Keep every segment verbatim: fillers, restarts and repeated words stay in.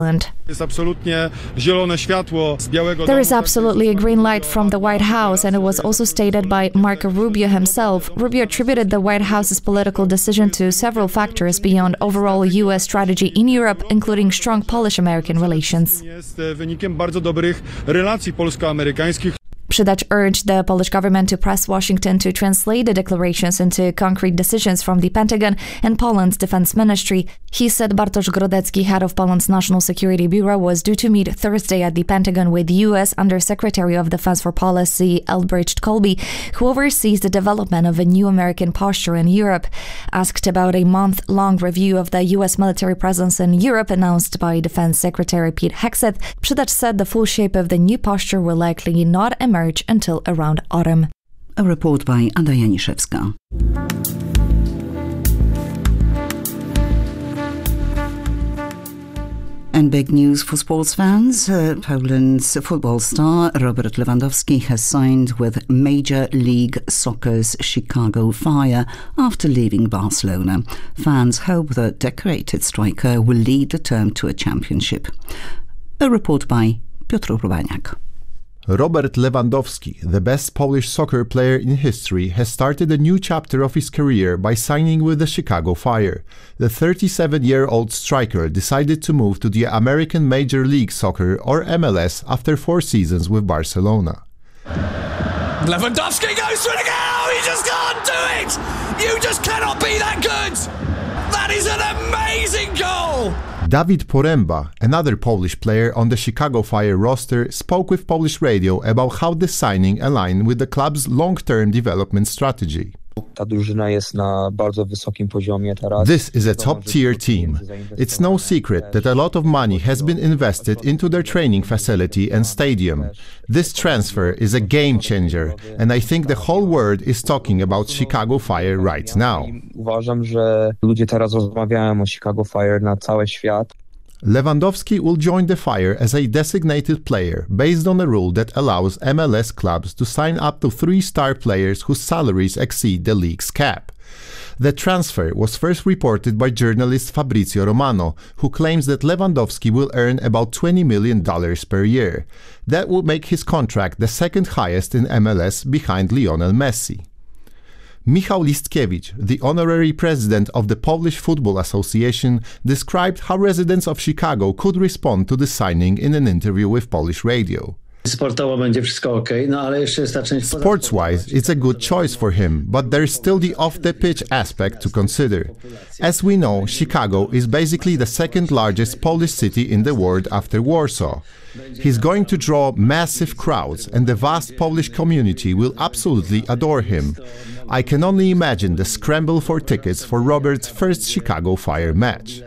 There is absolutely a green light from the White House, and it was also stated by Marco Rubio himself. Rubio attributed the White House's political decision to several factors beyond overall U S strategy in Europe, including strong Polish-American relations. Przydacz urged the Polish government to press Washington to translate the declarations into concrete decisions from the Pentagon and Poland's defense ministry. He said Bartosz Grodecki, head of Poland's National Security Bureau, was due to meet Thursday at the Pentagon with U S Undersecretary of Defense for Policy Elbridge Colby, who oversees the development of a new American posture in Europe. Asked about a month-long review of the U S military presence in Europe announced by Defense Secretary Pete Hegseth, Przydacz said the full shape of the new posture will likely not emerge until around autumn. A report by Ada Janiszewska. And big news for sports fans. Uh, Poland's football star Robert Lewandowski has signed with Major League Soccer's Chicago Fire after leaving Barcelona. Fans hope the decorated striker will lead the term to a championship. A report by Piotr Urbaniak. Robert Lewandowski, the best Polish soccer player in history, has started a new chapter of his career by signing with the Chicago Fire. The thirty-seven-year-old striker decided to move to the American Major League Soccer, or M L S, after four seasons with Barcelona. Lewandowski goes for it again! Oh, he just can't do it! You just cannot be that good! That is an amazing goal! Dawid Poręba, another Polish player on the Chicago Fire roster, spoke with Polish radio about how the signing aligned with the club's long-term development strategy. This is a top-tier team. It's no secret that a lot of money has been invested into their training facility and stadium. This transfer is a game-changer, and I think the whole world is talking about Chicago Fire right now. Lewandowski will join the Fire as a designated player based on a rule that allows M L S clubs to sign up to three star players whose salaries exceed the league's cap. The transfer was first reported by journalist Fabrizio Romano, who claims that Lewandowski will earn about twenty million dollars per year. That would make his contract the second highest in M L S behind Lionel Messi. Michał Listkiewicz, the honorary president of the Polish Football Association, described how residents of Chicago could respond to the signing in an interview with Polish radio. Sports-wise, it's a good choice for him, but there's still the off-the-pitch aspect to consider. As we know, Chicago is basically the second largest Polish city in the world after Warsaw. He's going to draw massive crowds, and the vast Polish community will absolutely adore him. I can only imagine the scramble for tickets for Robert's first Chicago Fire match.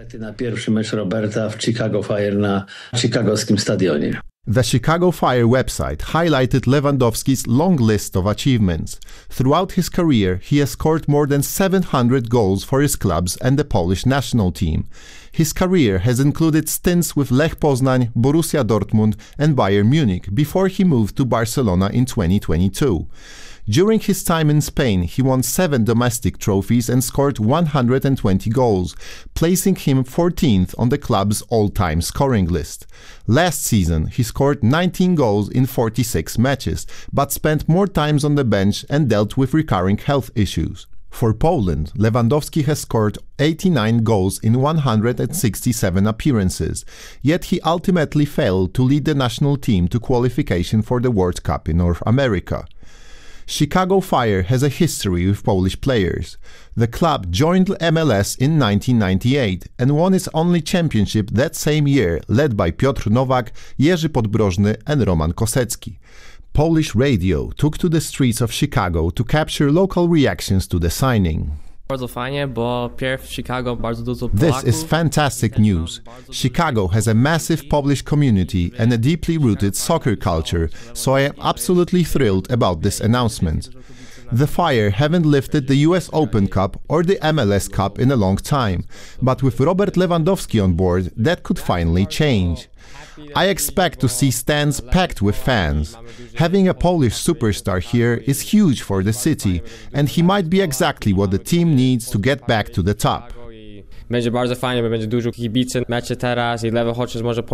The Chicago Fire website highlighted Lewandowski's long list of achievements. Throughout his career, he has scored more than seven hundred goals for his clubs and the Polish national team. His career has included stints with Lech Poznań, Borussia Dortmund and Bayern Munich before he moved to Barcelona in twenty twenty-two. During his time in Spain, he won seven domestic trophies and scored one hundred twenty goals, placing him fourteenth on the club's all-time scoring list. Last season, he scored nineteen goals in forty-six matches, but spent more times on the bench and dealt with recurring health issues. For Poland, Lewandowski has scored eighty-nine goals in one hundred sixty-seven appearances, yet he ultimately failed to lead the national team to qualification for the World Cup in North America. Chicago Fire has a history with Polish players. The club joined M L S in nineteen ninety-eight and won its only championship that same year, led by Piotr Nowak, Jerzy Podbrożny and Roman Kosecki. Polish radio took to the streets of Chicago to capture local reactions to the signing. This is fantastic news. Chicago has a massive Polish community and a deeply rooted soccer culture, so I am absolutely thrilled about this announcement. The Fire haven't lifted the U S Open Cup or the M L S Cup in a long time, but with Robert Lewandowski on board, that could finally change. I expect to see stands packed with fans. Having a Polish superstar here is huge for the city, and he might be exactly what the team needs to get back to the top. Będzie bardzo fajnie, bo będzie dużo kibicy, mecze teraz i Lewy Chociaż może